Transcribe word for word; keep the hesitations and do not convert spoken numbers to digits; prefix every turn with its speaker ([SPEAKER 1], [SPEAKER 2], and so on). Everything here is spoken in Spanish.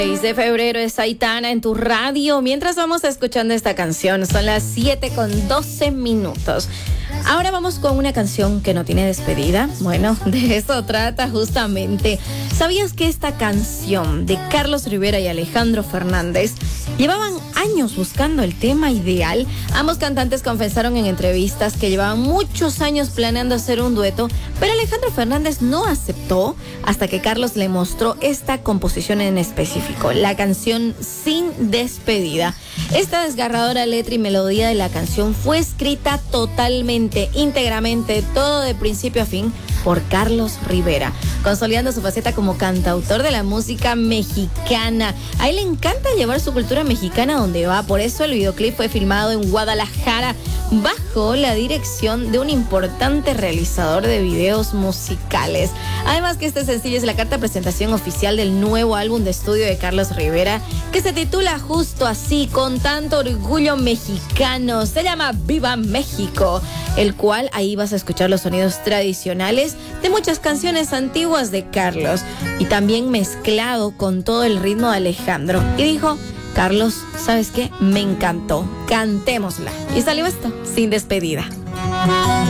[SPEAKER 1] seis de febrero es Aitana en tu radio. Mientras vamos escuchando esta canción, son las siete con doce minutos. Ahora vamos con una canción que no tiene despedida. Bueno, de eso trata justamente. ¿Sabías que esta canción de Carlos Rivera y Alejandro Fernández llevaban años buscando el tema ideal? Ambos cantantes confesaron en entrevistas que llevaban muchos años planeando hacer un dueto, pero Alejandro Fernández no aceptó hasta que Carlos le mostró esta composición en específico, la canción Sin Despedida. Esta desgarradora letra y melodía de la canción fue escrita totalmente, íntegramente, todo de principio a fin por Carlos Rivera, consolidando su faceta como cantautor de la música mexicana. A él le encanta llevar su cultura mexicana donde va, por eso el videoclip fue filmado en Guadalajara bajo la dirección de un importante realizador de videos musicales. Además que este sencillo es la carta de presentación oficial del nuevo álbum de estudio de Carlos Rivera, que se titula justo así, con tanto orgullo mexicano. Se llama Viva México, el cual ahí vas a escuchar los sonidos tradicionales de muchas canciones antiguas de Carlos y también mezclado con todo el ritmo de Alejandro. Y dijo: Carlos, ¿sabes qué? Me encantó, cantémosla. Y salió esto, Sin Despedida.